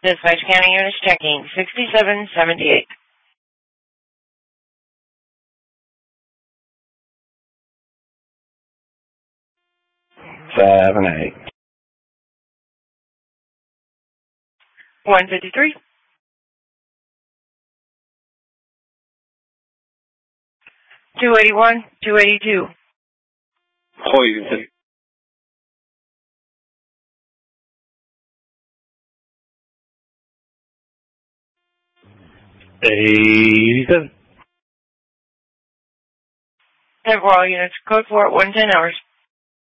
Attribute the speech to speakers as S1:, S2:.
S1: Dispatch County units checking 6778.
S2: 7-8.
S1: 153. 281, 282.
S3: Poison.
S2: 87.
S1: And for all units, code 4 at 110 hours.